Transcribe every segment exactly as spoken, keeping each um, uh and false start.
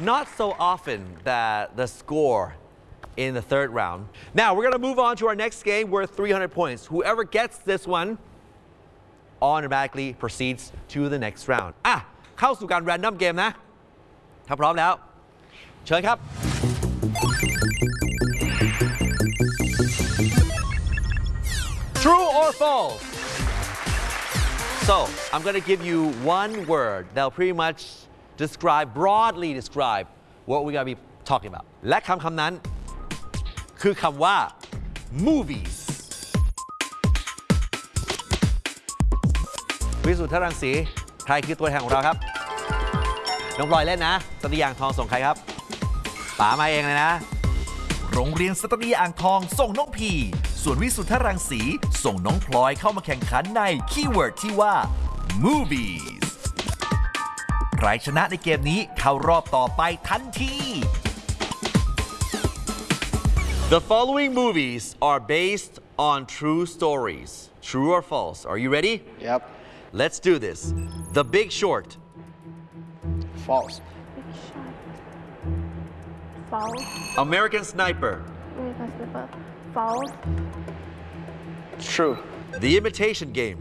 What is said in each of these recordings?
not so often that the score in the third round. Now we're going to move on to our next game worth three hundred points. Whoever gets this one automatically proceeds to the next round. อ่ะเข้าสู่การ random game นะถ้าพร้อมแล้วเชิญครับ True or false? So I'm going to give you one word that'll pretty much describe, broadly describe what we're going to be talking about. และคำคำนั้นคือคำว่า movies วิสุทธิ์รังสีใครคือตัวแทนของเราครับน้องพลอยเล่นนะสตรีอ่างทองส่งใครครับป๋ามาเองเลยนะโรงเรียนสตรีอ่างทองส่งน้องพีส่วนวิสุทธิ์รังสีส่งน้องพลอยเข้ามาแข่งขันในคีย์เวิร์ดที่ว่า movies ใครชนะในเกมนี้เข้ารอบต่อไปทันที The following movies are based on true stories. True or false? Are you ready? Yep. Let's do this. The Big Short. False. Big Short. False. American Sniper. American Sniper. False. True. The Imitation Game.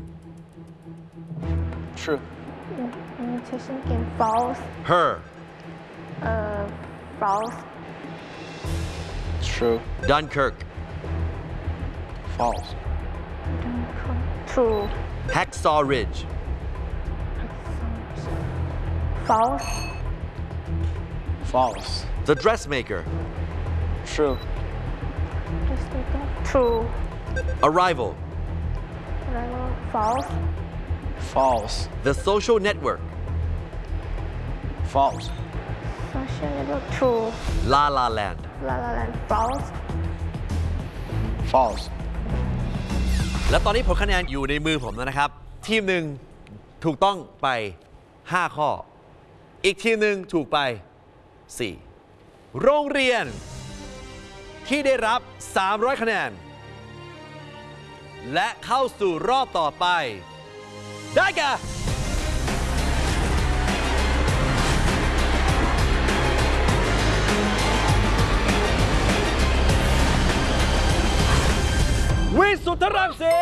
True. Imitation Game. False. Her. Uh, false. True. Dunkirk. False. True. Hacksaw Ridge. False. False. The Dressmaker. True. True. Arrival. False. False. The Social Network. False. Social Network. True. La La Land. La La Land. False. False. และตอนนี้ผลคะแนนอยู่ในมือผมแล้วนะครับทีมหนึ่งถูกต้องไปห้าข้ออีกทีมหนึ่งถูกไปสี่โรงเรียนที่ได้รับสามร้อยคะแนนและเข้าสู่รอบต่อไปได้แก่วิสุทธิ์รังสี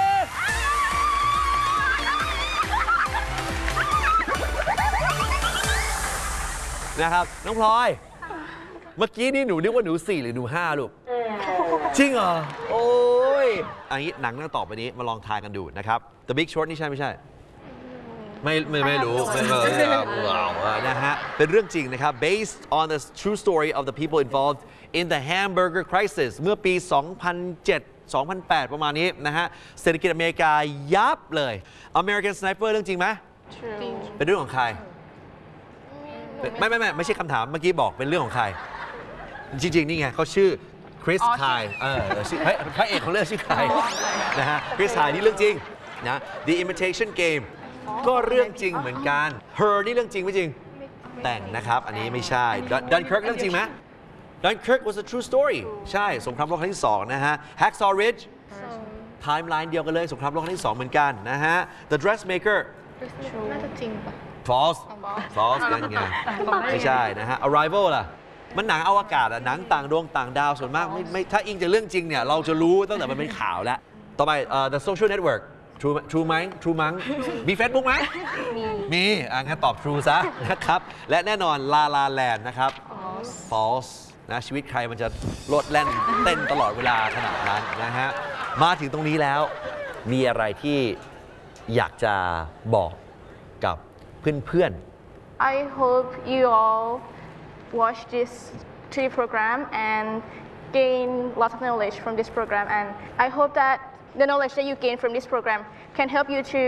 นะครับน้องพลอยเมื่อกี้นี่หนูนึกว่าหนูสี่หรือหนูห้าลูกจริงเหรอโอ้ยอันนี้หนังเรื่องต่อไปนี้มาลองทายกันดูนะครับ The Big Short นี่ใช่ไม่ใช่ไม่ไม่ไม่รู้ไม่รู้นะฮะเป็นเรื่องจริงนะครับ based on the true story of the people involved in the hamburger crisis เมื่อปี สองพันเจ็ด สองพันแปด ประมาณนี้นะฮะเศรษฐกิจอเมริกายับเลย American Sniper เรื่องจริงไหมเป็นเรื่องของใครไม่ไม่ไม่ไม่ใช่คำถามเมื่อกี้บอกเป็นเรื่องของใครจริงๆนี่ไงเขาชื่อคริสไคล์เออชื่อพระเอกของเรื่องชื่อใครนะฮะคริสไคล์นี่เรื่องจริงนะ The Imitation Game ก็เรื่องจริงเหมือนกัน Her นี่เรื่องจริงไม่จริงแต่งนะครับอันนี้ไม่ใช่ Dunkirk เรื่องจริงไหม Dunkirk was a true story ใช่สงครามโลกครั้งที่สองนะฮะ Hacksaw Ridge ไทม์ไลน์เดียวกันเลยสงครามโลกครั้งที่สองเหมือนกันนะฮะ The Dressmaker น่าจะจริงปะ false false นั่นไงไม่ใช่นะฮะ Arrival ล่ะมันหนังอวกาศอะหนังต่างดวงต่างดาวส่วนมากไม่ไม่ถ้าอิงจากเรื่องจริงเนี่ยเราจะรู้ตั้งแต่มันเป็นข่าวแล้วต่อไป uh, The Social Network True True ไหม True มั้งมี Facebook ไหมมีมีอ่ะงั้นตอบ True ซะนะครับและแน่นอน La La Land นะครับ false นะชีวิตใครมันจะโลดแล่นเต้นตลอดเวลาขนาดนั้นนะฮะมาถึงตรงนี้แล้วมีอะไรที่อยากจะบอกกับเพื่อนๆ I hope you all watch this T V program and gain lots of knowledge from this program and I hope that the knowledge that you gain from this program can help you to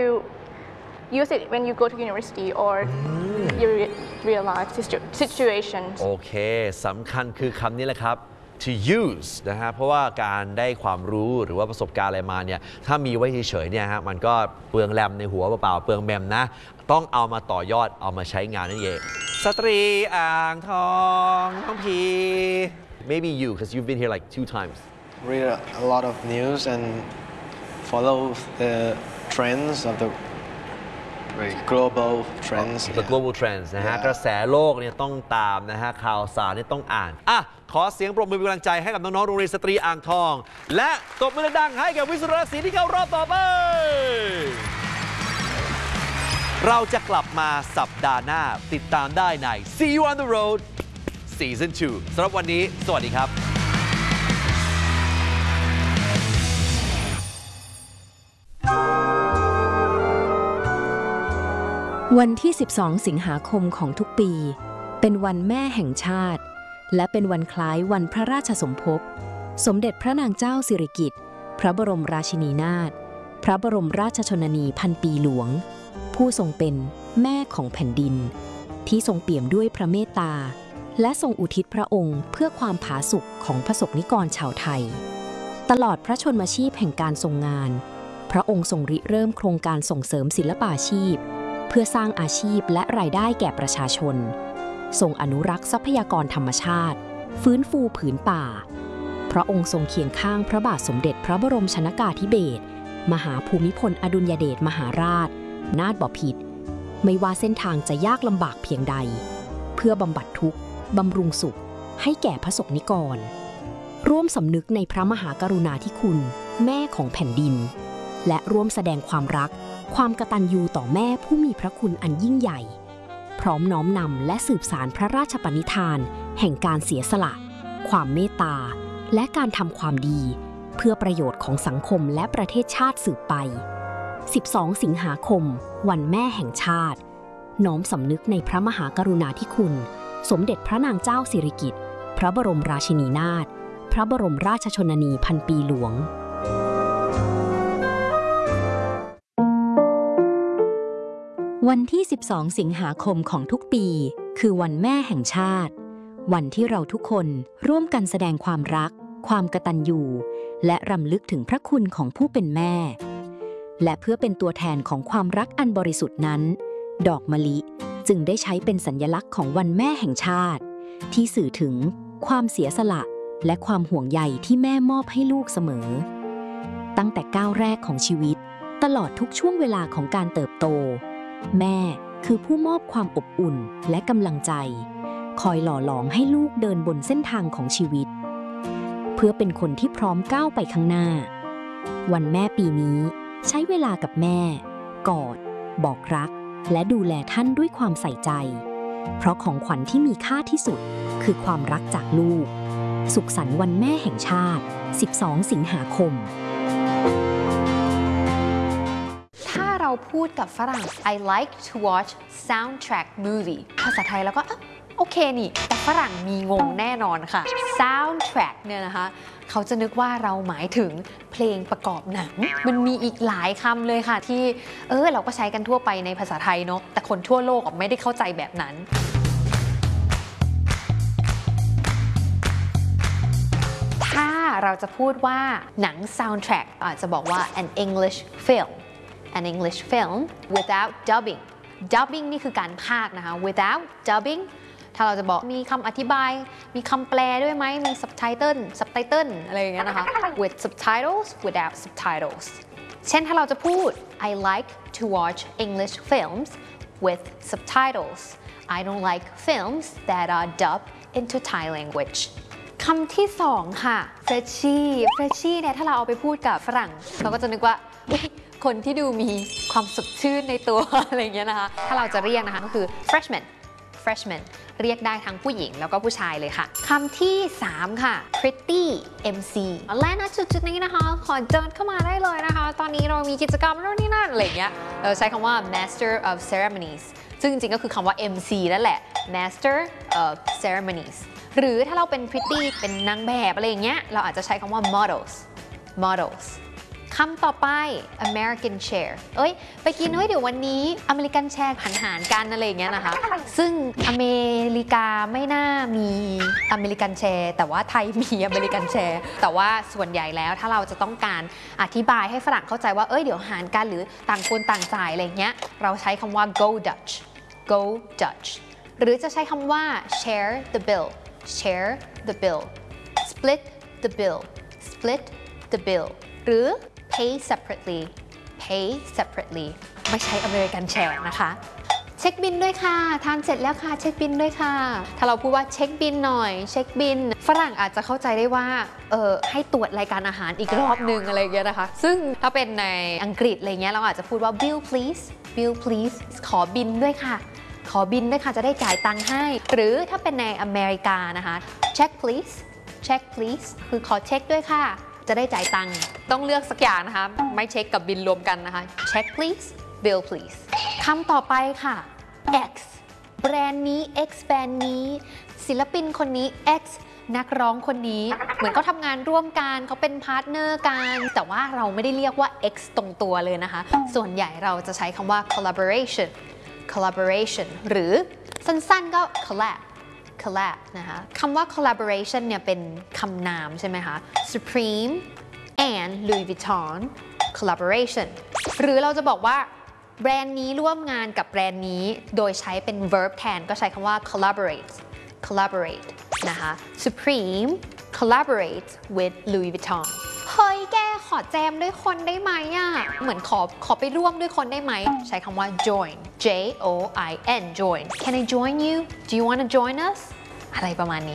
use it when you go to university or your real life situations โอเคสำคัญคือคำนี้แหละครับ to use นะฮะเพราะว่าการได้ความรู้หรือว่าประสบการณ์อะไรมาเนี่ยถ้ามีไว้เฉยๆเนี่ยฮะมันก็เปลืองแรมในหัวเปล่าๆเปลืองแมมนะต้องเอามาต่อยอดเอามาใช้งานนั่นเองสตรีอ่างทองน้องพี maybe you because you've been here like two times Read a lot of news and follow the trends of the very global trends. The global trends นะฮะ กระแสโลกเนี่ยต้องตามนะฮะ ข่าวสารเนี่ยต้องอ่าน อ่ะ ขอเสียงปรบมือเป็นกำลังใจให้กับน้องๆ โรงเรียนสตรีอ่างทอง และตบมือดังให้กับวิสุทธิ์ราศีที่เข้ารอบต่อไป เราจะกลับมาสัปดาห์หน้าติดตามได้ใน See You on the Road Season ทู สำหรับวันนี้สวัสดีครับวันที่ สิบสอง สิงหาคมของทุกปีเป็นวันแม่แห่งชาติและเป็นวันคล้ายวันพระราชสมภพสมเด็จพระนางเจ้าสิริกิติ์พระบรมราชินีนาถพระบรมราชชนนีพันปีหลวงผู้ทรงเป็นแม่ของแผ่นดินที่ทรงเปี่ยมด้วยพระเมตตาและทรงอุทิศพระองค์เพื่อความผาสุกของประสบนิกรชาวไทยตลอดพระชนมาชีพแห่งการทรงงานพระองค์ทรงริเริ่มโครงการส่งเสริมศิลปาชีพเพื่อสร้างอาชีพและรายได้แก่ประชาชนทรงอนุรักษ์ทรัพยากรธรรมชาติฟื้นฟูผืนป่าพระองค์ทรงเคียงข้างพระบาทสมเด็จพระบรมชนกาธิเบศรมหาภูมิพลอดุลยเดชมหาราชนาถบพิตรไม่ว่าเส้นทางจะยากลำบากเพียงใดเพื่อบำบัดทุกข์บำรุงสุขให้แก่พระสงฆ์นิกรร่วมสำนึกในพระมหากรุณาธิคุณแม่ของแผ่นดินและร่วมแสดงความรักความกตัญญูต่อแม่ผู้มีพระคุณอันยิ่งใหญ่พร้อมน้อมนำและสืบสานพระราชปณิธานแห่งการเสียสละความเมตตาและการทำความดีเพื่อประโยชน์ของสังคมและประเทศชาติสืบไป สิบสอง สิงหาคมวันแม่แห่งชาติน้อมสำนึกในพระมหากรุณาธิคุณสมเด็จพระนางเจ้าสิริกิติ์พระบรมราชินีนาถพระบรมราชชนนีพันปีหลวงวันที่ สิบสอง สิงหาคมของทุกปีคือวันแม่แห่งชาติวันที่เราทุกคนร่วมกันแสดงความรักความกตัญญูและรำลึกถึงพระคุณของผู้เป็นแม่และเพื่อเป็นตัวแทนของความรักอันบริสุทธิ์นั้นดอกมะลิจึงได้ใช้เป็นสัญลักษณ์ของวันแม่แห่งชาติที่สื่อถึงความเสียสละและความห่วงใยที่แม่มอบให้ลูกเสมอตั้งแต่ก้าวแรกของชีวิตตลอดทุกช่วงเวลาของการเติบโตแม่คือผู้มอบความอบอุ่นและกำลังใจคอยหล่อหลอมให้ลูกเดินบนเส้นทางของชีวิตเพื่อเป็นคนที่พร้อมก้าวไปข้างหน้าวันแม่ปีนี้ใช้เวลากับแม่กอดบอกรักและดูแลท่านด้วยความใส่ใจเพราะของขวัญที่มีค่าที่สุดคือความรักจากลูกสุขสันต์วันแม่แห่งชาติ สิบสอง สิงหาคมถ้าเราพูดกับฝรั่ง I like to watch soundtrack movie ภาษาไทยแล้วก็โอเคนี่แต่ฝรั่งมีงงแน่นอนค่ะ soundtrack เนี่ยนะคะเขาจะนึกว่าเราหมายถึงเพลงประกอบหนังมันมีอีกหลายคำเลยค่ะที่เออเราก็ใช้กันทั่วไปในภาษาไทยเนาะแต่คนทั่วโลกไม่ได้เข้าใจแบบนั้นถ้าเราจะพูดว่าหนัง soundtrack อาจจะบอกว่า an English film an English film without dubbing dubbing นี่คือการพากย์นะคะ without dubbing ถ้าเราจะบอกมีคำอธิบายมีคำแปลด้วยไหมมี subtitle subtitle อะไรอย่างเงี้ยนะคะ with subtitles without subtitles เช่นถ้าเราจะพูด I like to watch English films with subtitles I don't like films that are dubbed into Thai language คำที่สองค่ะ freshie freshie เนี่ยถ้าเราเอาไปพูดกับฝรั่งเราก็จะนึกว่าคนที่ดูมีความสดชื่นในตัว อะไรอย่างเงี้ยนะคะถ้าเราจะเรียกนะคะก็คือ freshman freshman เรียกได้ทั้งผู้หญิงแล้วก็ผู้ชายเลยค่ะคำที่สามค่ะ pretty เอ็ม ซี และณจุดๆนี้นะคะขอเดินเข้ามาได้เลยนะคะตอนนี้เรามีกิจกรรมโน่นนี่นั่นอะไรอย่างเงี้ยเราใช้คำว่า master of ceremonies ซึ่งจริงๆก็คือคำว่า เอ็ม ซี นั่นแหละ master of ceremonies หรือถ้าเราเป็น pretty เป็นนางแบบอะไรอย่างเงี้ยเราอาจจะใช้คำว่า models models คำต่อไป American share เอ้ยไปกินเฮ้ยเดี๋ยววันนี้อเมริกันแชร์หันหารกันอะไรอย่างเงี้ยนะคะซึ่งอเมริกาไม่น่ามีอเมริกันแชร์แต่ว่าไทยมีอเมริกันแชร์แต่ว่าส่วนใหญ่แล้วถ้าเราจะต้องการอธิบายให้ฝรั่งเข้าใจว่าเอ้ยเดี๋ยวหารกันหรือต่างคนต่างจ่ายอะไรอย่างเงี้ยเราใช้คำว่า go Dutch go Dutch หรือจะใช้คำว่า share the bill share the bill split the bill split the bill หรือpay separately pay separately ไม่ใช่ American share นะคะเช็คบินด้วยค่ะทานเสร็จแล้วค่ะเช็คบินด้วยค่ะถ้าเราพูดว่าเช็คบินหน่อยเช็คบินฝรั่งอาจจะเข้าใจได้ว่าเออให้ตรวจรายการอาหารอีกรอบนึงอะไรอย่างเงี้ยนะคะซึ่งถ้าเป็นในอังกฤษอะไรเงี้ยเราอาจจะพูดว่า bill please bill please ขอบินด้วยค่ะขอบินด้วยค่ะจะได้จ่ายตังค์ให้หรือถ้าเป็นในอเมริกานะคะ check please check please คือขอเช็คด้วยค่ะจะได้จ่ายตังค์ต้องเลือกสักอย่างนะคะไม่เช็คกับบินรวมกันนะคะ check please bill please คำต่อไปค่ะ X แบรนด์นี้ X แบรนด์นี้ศิลปินคนนี้ X นักร้องคนนี้เหมือนเขาทำงานร่วมกันเขาเป็นพาร์ทเนอร์กันแต่ว่าเราไม่ได้เรียกว่า X ตรงตัวเลยนะคะส่วนใหญ่เราจะใช้คำว่า collaboration collaboration หรือสั้นๆก็ collab collab นะคะคำว่า collaboration เนี่ยเป็นคำนามใช่ไหมคะ Supreme and Louis Vuitton collaboration หรือเราจะบอกว่าแบรนด์นี้ร่วมงานกับแบรนด์นี้โดยใช้เป็น verb แทนก็ใช้คำว่า collaborate collaborate นะคะ Supreme collaborate with Louis Vuitton เฮ้ยแกขอแจมด้วยคนได้ไหมอ่ะเหมือนขอขอไปร่วมด้วยคนได้ไหมใช้คำว่า join J O I N join Can I join you Do you want to join us อะไรประมาณนี้